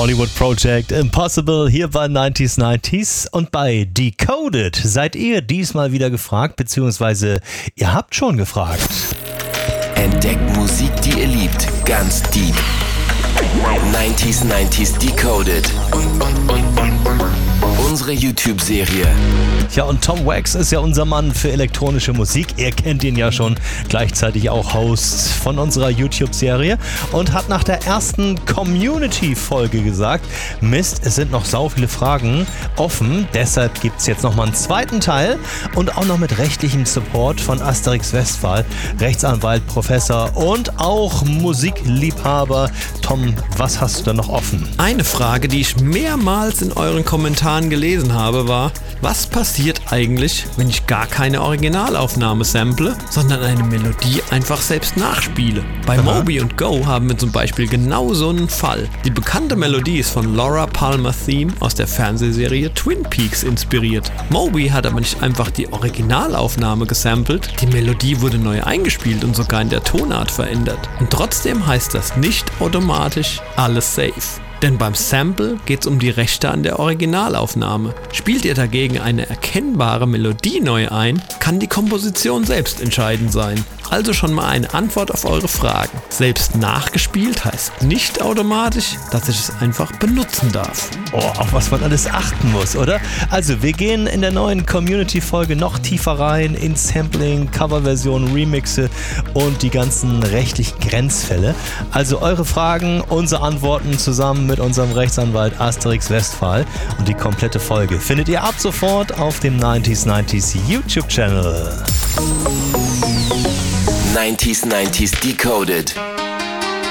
Hollywood Project Impossible hier bei 90s und bei Decoded seid ihr diesmal wieder gefragt, beziehungsweise ihr habt schon gefragt. Entdeckt Musik, die ihr liebt, ganz deep. 90s Decoded. Unsere YouTube-Serie. Ja, und Tom Wax ist ja unser Mann für elektronische Musik. Ihr kennt ihn ja schon, gleichzeitig auch Host von unserer YouTube-Serie und hat nach der ersten Community-Folge gesagt, Mist, es sind noch sau viele Fragen offen, deshalb gibt es jetzt nochmal einen zweiten Teil und auch noch mit rechtlichem Support von Asterix Westphal, Rechtsanwalt, Professor und auch Musikliebhaber. Tom, was hast du da noch offen? Eine Frage, die ich mehrmals in euren Kommentaren gelesen habe, war, was passiert eigentlich, wenn ich gar keine Originalaufnahme sample, sondern eine Melodie einfach selbst nachspiele? Bei Moby und Go haben wir zum Beispiel genau so einen Fall. Die bekannte Melodie ist von Laura Palmer Theme aus der Fernsehserie Twin Peaks inspiriert. Moby hat aber nicht einfach die Originalaufnahme gesampelt, die Melodie wurde neu eingespielt und sogar in der Tonart verändert. Und trotzdem heißt das nicht automatisch alles safe. Denn beim Sample geht es um die Rechte an der Originalaufnahme. Spielt ihr dagegen eine erkennbare Melodie neu ein, kann die Komposition selbst entscheidend sein. Also schon mal eine Antwort auf eure Fragen. Selbst nachgespielt heißt nicht automatisch, dass ich es einfach benutzen darf. Oh, auf was man alles achten muss, oder? Also wir gehen in der neuen Community-Folge noch tiefer rein in Sampling, Coverversionen, Remixe und die ganzen rechtlichen Grenzfälle. Also eure Fragen, unsere Antworten zusammen mit unserem Rechtsanwalt Asterix Westphal und die komplette Folge findet ihr ab sofort auf dem 90s YouTube-Channel. 90s Decoded.